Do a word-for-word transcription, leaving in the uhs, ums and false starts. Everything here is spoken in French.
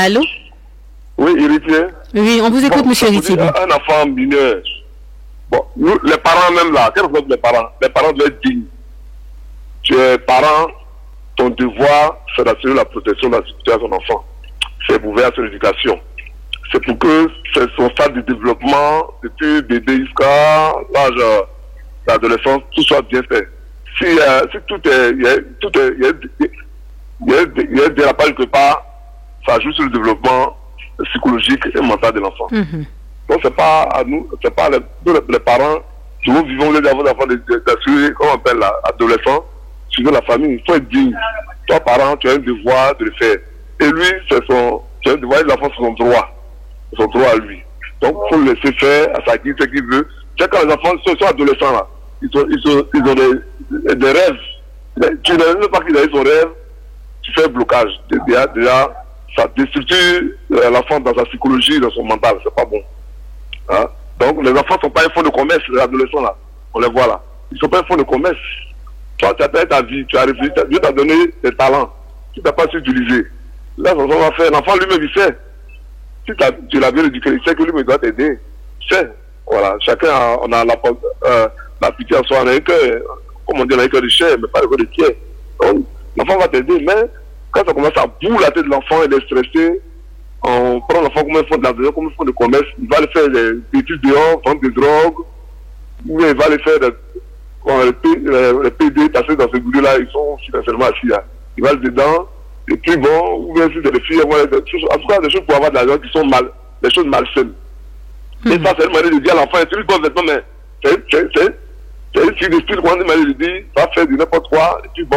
Allô? Oui, héritier. Oui, on vous écoute, bon, monsieur héritier. Un enfant mineur. Bon, nous, les parents même là, quels sont les parents? Les parents doivent être dignes. Tu es parent, ton devoir, c'est d'assurer la protection de la sécurité à son enfant. C'est pour veiller à son éducation. C'est pour que son stade de développement, depuis bébé jusqu'à l'âge d'adolescence, tout soit bien fait. Si, euh, si tout est, il y a, tout est, il y a, il y a, il y a un dérapage quelque part, ça joue sur le développement psychologique et mental de l'enfant. Mm-hmm. Donc c'est pas à nous, c'est pas les, les, les parents qui nous vivons les enfants d'assurer, comment on appelle l'adolescent, sur la famille. Il faut être digne. Toi, parent, tu as un devoir de le faire. Et lui, c'est son, tu as un devoir, l'enfant, c'est son droit. C'est son droit à lui. Donc, il faut le laisser faire à sa guise, ce qu'il veut. Tu sais, quand les enfants sont, sont adolescents, là, ils, sont, ils, sont, ils ont des, des rêves. Mais tu ne veux pas qu'ils aient son rêve, tu fais un blocage. Déjà, déjà ça déstructure l'enfant dans sa psychologie, dans son mental. C'est pas bon. Hein? Donc, les enfants ne sont pas un fonds de commerce, les adolescents, là. On les voit, là. Ils ne sont pas un fonds de commerce. Toi, tu as fait ta vie, tu as réfléchi, Dieu t'a donné tes talents. Tu n'as pas su utiliser. Là, l'enfant va faire. L'enfant lui-même, il sait. Si tu l'as bien éduqué, il sait que lui-même doit t'aider. Il sait. Voilà. Chacun, a, on a la, euh, la pitié en soi. On a un cœur, comme on dit, on a un cœur de chair, mais pas un cœur de pierre. Donc, l'enfant va t'aider, mais quand ça commence à bourrer la tête de l'enfant, il est stressé, on prend l'enfant comme un fonds de l'argent, comme un fonds de commerce, il va aller faire des études dehors, vendre des drogues, ou il va aller faire des, bon, les, P, les, les P D tassés dans ce boulot-là, ils sont financièrement assis là. Il va aller dedans, et puis bon, ou bien si c'est des filles, voilà, des choses, en tout cas des choses pour avoir de l'argent qui sont mal, des choses malsaines. Mm-hmm. Et ça, c'est une manière de dire à l'enfant, c'est une bonne vêtement, mais c'est une fille de style, quand on dit, de dire, va faire du n'importe quoi, et puis bon,